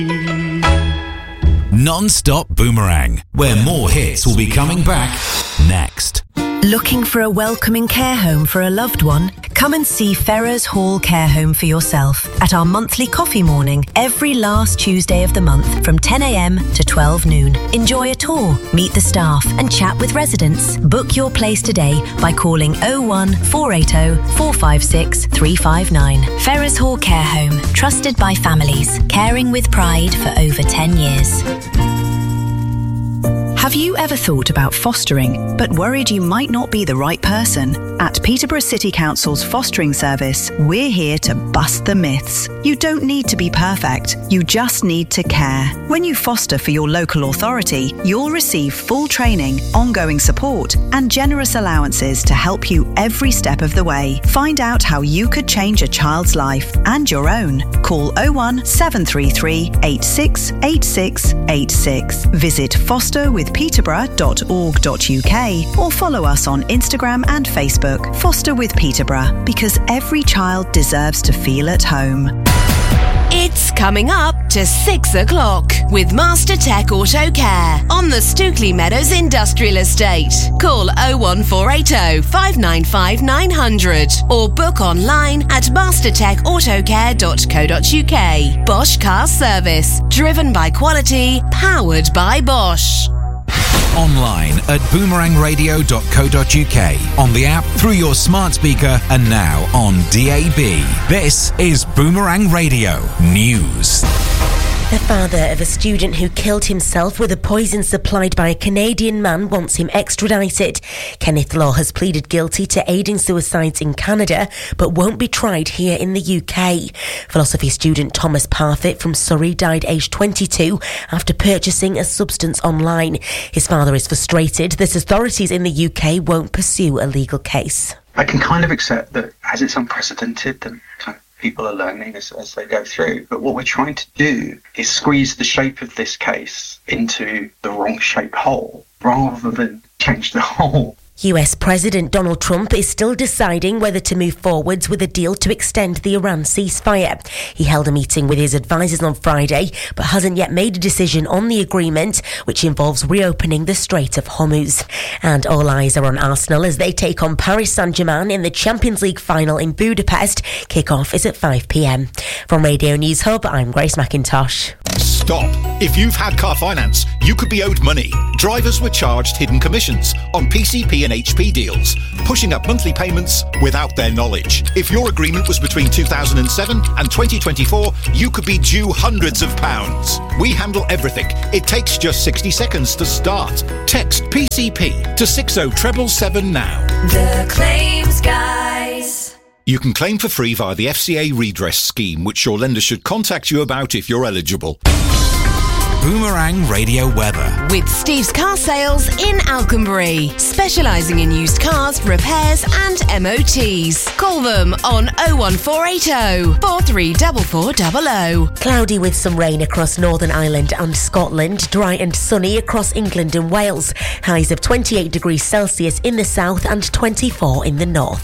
Non-stop Boomerang, where more hits will be coming back next. Looking for a welcoming care home for a loved one? Come and see Ferrers Hall Care Home for yourself at our monthly coffee morning every last Tuesday of the month from 10 a.m. to 12 noon. Enjoy a tour, meet the staff and chat with residents. Book your place today by calling 01 480 456 359. Ferrers Hall Care Home, trusted by families, caring with pride for over 10 years. Have you ever thought about fostering, but worried you might not be the right person? At Peterborough City Council's fostering service, we're here to bust the myths. You don't need to be perfect, you just need to care. When you foster for your local authority, you'll receive full training, ongoing support, and generous allowances to help you every step of the way. Find out how you could change a child's life and your own. Call 01 733 86 86 86. Visit fosterwithpeterborough.org.uk or follow us on Instagram and Facebook. Foster with Peterborough, because every child deserves to feel at home. It's coming up to 6 o'clock with Master Tech Auto Care on the Stookley Meadows Industrial Estate. Call 01480 595 900 or book online at mastertechautocare.co.uk. Bosch Car Service, driven by quality, powered by Bosch. Online at boomerangradio.co.uk, on the app, through your smart speaker, and now on DAB. This is Boomerang Radio News. The father of a student who killed himself with a poison supplied by a Canadian man wants him extradited. Kenneth Law has pleaded guilty to aiding suicides in Canada, but won't be tried here in the UK. Philosophy student Thomas Parfitt from Surrey died aged 22 after purchasing a substance online. His father is frustrated that authorities in the UK won't pursue a legal case. I can kind of accept that as it's unprecedented, that kind of people are learning as they go through. But what we're trying to do is squeeze the shape of this case into the wrong shape hole rather than change the hole. US President Donald Trump is still deciding whether to move forwards with a deal to extend the Iran ceasefire. He held a meeting with his advisers on Friday, but hasn't yet made a decision on the agreement, which involves reopening the Strait of Hormuz. And all eyes are on Arsenal as they take on Paris Saint-Germain in the Champions League final in Budapest. Kick-off is at 5 p.m. From Radio News Hub, I'm Grace McIntosh. Stop. If you've had car finance, you could be owed money. Drivers were charged hidden commissions on PCP and HP deals, pushing up monthly payments without their knowledge. If your agreement was between 2007 and 2024, you could be due hundreds of pounds. We handle everything. It takes just 60 seconds to start. Text PCP to 60777 now. The Claims Guys. You can claim for free via the FCA redress scheme, which your lender should contact you about if you're eligible. Boomerang Radio Weather. With Steve's Car Sales in Alconbury, specialising in used cars, repairs and MOTs. Call them on 01480 434400. Cloudy with some rain across Northern Ireland and Scotland, dry and sunny across England and Wales. Highs of 28 degrees Celsius in the south and 24 in the north.